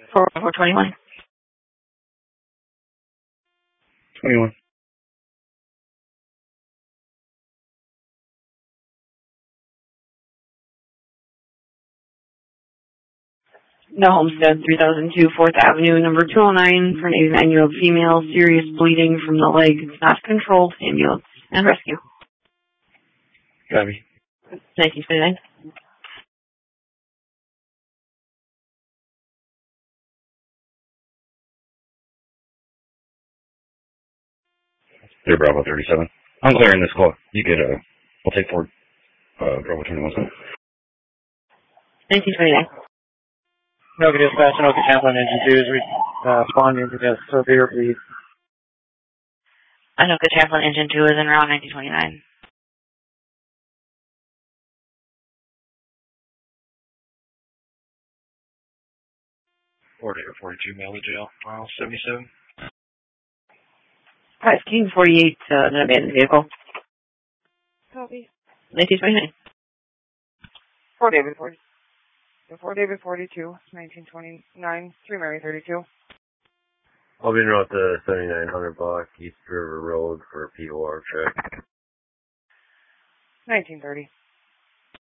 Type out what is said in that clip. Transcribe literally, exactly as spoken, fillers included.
four four twenty-one. twenty-one. The Homestead, three thousand two, fourth Avenue, number two oh nine, for an eighty-nine-year-old female, serious bleeding from the leg, not controlled, ambulance, and rescue. Copy. nineteen twenty-nine. They're Bravo thirty-seven. I'm clearing this call. You get a, I'll take forward, uh, Bravo twenty-one. nineteen twenty-nine. No, good dispatch, no, good Champlain Engine two is uh, responding to the severe bleed. Anoka Champlain Engine two is en route, nineteen twenty-nine. forty or forty-two, mail to jail, mile seventy-seven. Five King forty-eight, uh, an abandoned vehicle. Copy. nineteen twenty-nine. Four David forty. Four David forty-two, nineteen twenty-nine, three Mary thirty-two. I'll be in route to seventy-nine hundred block East River Road for a P O R check. nineteen thirty.